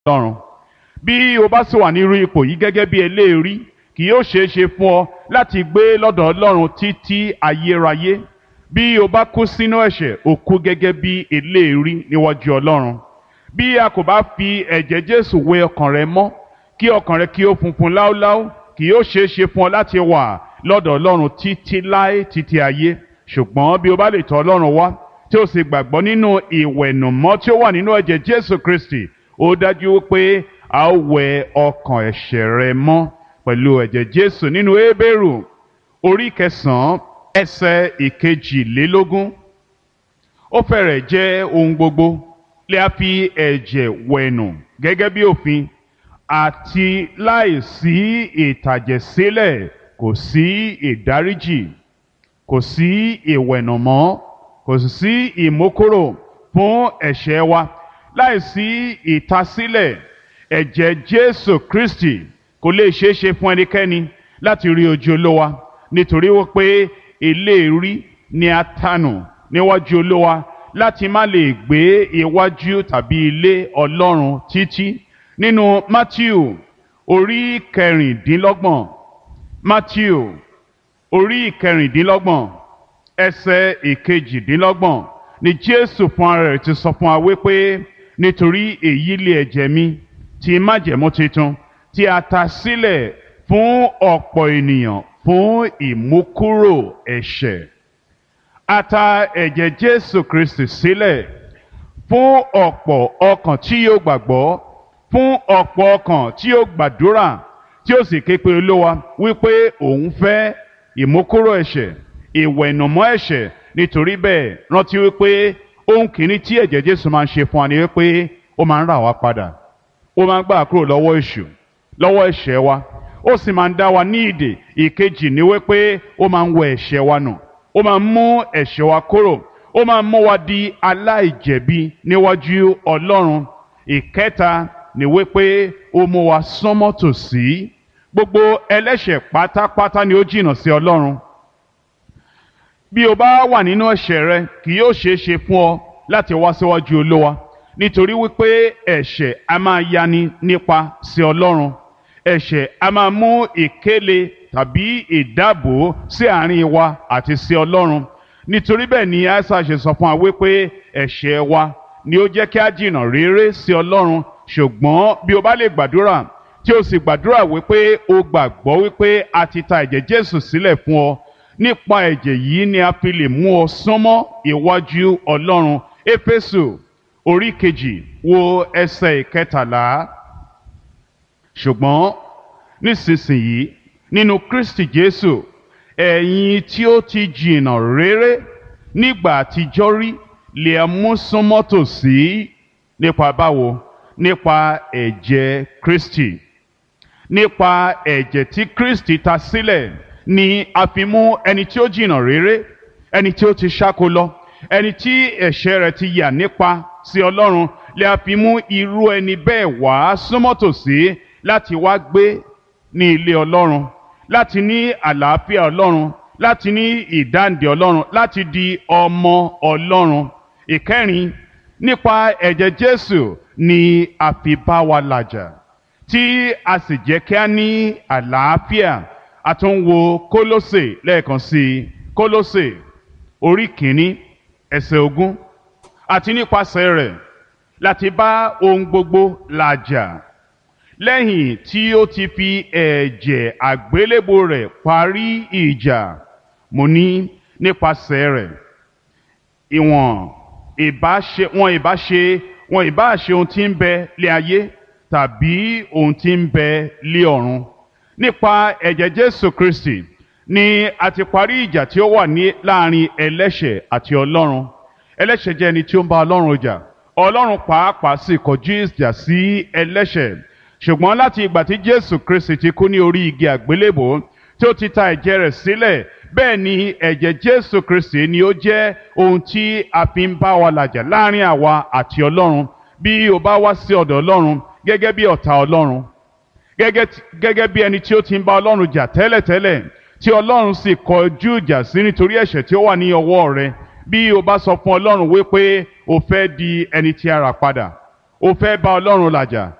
Ọlọ́run. Bí o bá sì wà nírú ipò yìí gẹ́gẹ́ bí eléèrí, kì yóò ṣeé ṣe fún ọ láti gbé lọ́dọ̀ Ọlọ́run títí ayérayé. Bí o bá kú sínú ẹ̀ṣẹ̀, o kú gẹ́gẹ́ bí eléèrí níwájú Ọlọ́run. Bí a kò bá fi ẹ̀jẹ̀ Jésù wẹ ọkàn rẹ mọ́, kí ọkàn rẹ kí ó funfun láúláú, kì yóò ṣeé ṣe fún ọ láti wà lọ́dọ̀ Ọlọ́run títí láé títí ayé. Ṣùgbọ́n bí o bá lè tọ̀ Ọlọ́run wá, tí o sì gbàgbọ́ nínú ìwẹ̀nùmọ́ tí ó wà nínú ẹ̀jẹ̀ Jésù Kristi, ó dájú pé a ó wẹ ọkàn ẹ̀ṣẹ̀ rẹ mọ́ pẹ̀lú ẹ̀jẹ̀ Jésù. Nínú Hébérù orí 9 ẹsẹ̀ 22, ó fẹ́rẹ̀ jẹ́ ohun gbogbo lè a fi ẹ̀jẹ̀ wẹ̀nù gẹ́gẹ́ bí òfin, àti láìsí ìtàjẹ̀sílẹ̀ kò sí ìdáríjì, kò sí ìwẹ̀nùmọ́, kò sí ìmúkúrò fún ẹ̀ṣẹ̀ wa. Láìsí ìtasílẹ̀ ẹ̀jẹ̀ Jésù Kristi kò lè ṣeé ṣe fún ẹnikẹ́ni láti rí ojú Olúwa, nítorí wípé eléèrí ni a tànù níwájú Olúwa láti má lè gbé iwájú tàbí ilé Ọlọ́run títí. Nínú Mátíù orí 26, Mátíù orí 26 ẹsẹ̀ 22 ni Jésù fún ara rẹ̀ ti sọ fún wa wípé nítorí èyí lé ẹ̀jẹ̀ mi ti májẹ̀mú titun tí a ta sílẹ̀ fún ọ̀pọ̀ ènìyàn fún ìmúkúrò ẹ̀ṣẹ̀. A ta ẹ̀jẹ̀ Jésù Kristi sílẹ̀ fún ọ̀pọ̀ ọkàn tí yóò gbàgbọ́, fún ọ̀pọ̀ ọkàn tí yóò gbàdúrà, tí ó sì ké pe Olúwa wípé òun fẹ́ ìmúkúrò ẹ̀ṣẹ̀, ìwẹ̀nùmọ́ ẹ̀ṣẹ̀. Nítorí bẹ́ẹ̀, rántí wípé ohun kìíní tí ẹ̀jẹ̀ Jésù máa ń ṣe fún wa ni wípé ó máa ń rà wá padà, ó máa ń gbà kúrò lọ́wọ́ èṣù, lọ́wọ́ ẹ̀ṣẹ̀ wa, ó sì máa ń dá wa ní ìdè. Ìkejì ni wípé ó máa ń wẹ ẹ̀ṣẹ̀ wa nù, ó máa ń mú ẹ̀ṣẹ̀ wa kúrò, ó máa ń mú wa di aláìjẹ̀bi níwájú Ọlọ́run. Ìkẹta ni wípé ó mú wa súnmọ́ tòsí. Gbogbo ẹlẹ́ṣẹ̀ pátápátá ni ó jìnnà sí Ọlọ́run. Bí o bá wà nínú ẹ̀ṣẹ̀ rẹ, kì yóò ṣeé ṣe fún ọ láti wá síwájú Olúwa, nítorí wípé ẹ̀ṣẹ̀ a máa yani nípa sí Ọlọ́run. Ẹ̀ṣẹ̀ a máa mú ìkéle tàbí ìdábò sí àárín wa àti sí Ọlọ́run. Nítorí bẹ́ẹ̀ ni Aísáyà ṣe sọ fún wa wípé ẹ̀ṣẹ̀ wa ni ó jẹ́ kí a jìnnà réré sí Ọlọ́run. Ṣùgbọ́n bí o bá lè gbàdúrà, tí o sì gbàdúrà wípé o gbàgbọ́ wípé a ti ta ẹ̀jẹ̀ Jésù sílẹ̀ fún ọ, nípa ẹ̀jẹ̀ yìí ni a fi lè mú ọ súnmọ́ ìwájú Ọlọ́run. Éfésù orí 2 wo ẹsẹ̀ 13. Ṣùgbọ́n nísinsìnyí nínú Kristi Jésù, ẹ̀yin tí ó ti jìnnà réré nígbà àtijọ́ rí lè a mú súnmọ́ tòsí. Nípa báwo? Nípa ẹ̀jẹ̀ Kristi. Nípa ẹ̀jẹ̀ tí Kristi ta sílẹ̀ ni a fi mú ẹni tí ó jìnnà réré, ẹni tí ó ti ṣáko lọ, ẹni tí ẹ̀ṣẹ̀ rẹ̀ ti yà nípa sí Ọlọ́run, lè a fi mú irú ẹni bẹ́ẹ̀ wá súnmọ́ tòsí láti wá gbé ní ilé Ọlọ́run, láti ní àlàáfíà Ọlọ́run, láti ní ìdáǹdè Ọlọ́run, láti di ọmọ Ọlọ́run. Ìkẹrin, nípa ẹ̀jẹ̀ Jésù ni a fi bá wa làjà, tí a sì jẹ́ kí a ní àlàáfíà. A tún wo Kólósè lẹ́ẹ̀kan sí i. Kólósè orí 1 ẹsẹ̀ 20. Àti nípasẹ̀ rẹ̀ láti bá ohun gbogbo làjà, lẹ́yìn tí ó ti fi ẹ̀jẹ̀ àgbélébùú rẹ̀ parí ìjà. Mo ní nípasẹ̀ rẹ̀ wọn ìbá ṣe ohun tí ń bẹ lé ayé tàbí ohun tí ń bẹ lé ọ̀run. Nípa ẹ̀jẹ̀ Jésù Kristi ni a ti parí ìjà tí ó wà láàrin ẹlẹ́ṣẹ̀ àti Ọlọ́run. Ẹlẹ́ṣẹ̀ jẹ́ ẹni tí ó ń bá Ọlọ́run jà. Ọlọ́run pàápàá sì kọjú ìjà sí ẹlẹ́ṣẹ̀. Ṣùgbọ́n láti ìgbà tí Jésù Kristi ti kú ní orí igi àgbélébùú, tí ó ti ta ẹ̀jẹ̀ rẹ̀ sílẹ̀, bẹ́ẹ̀ ni ẹ̀jẹ̀ Jésù Kristi ni ó jẹ́ ohun tí a fi ń bá wa làjà láàrin àwa àti Ọlọ́run. Bí o bá wá sí ọ̀dọ̀ Ọlọ́run gẹ́gẹ́ bí ọ̀tá Ọlọ́run, gẹ́gẹ́ bí ẹni tí ó ti ń bá Ọlọ́run jà tẹ́lẹ̀tẹ́lẹ̀, tí Ọlọ́run sì kọjú ìjà sí nítorí ẹ̀ṣẹ̀ tí ó wà ní ọwọ́ rẹ, bí o bá sọ fún Ọlọ́run wípé o fẹ́ di ẹni tí a rà padà, o fẹ́ bá Ọlọ́run làjà,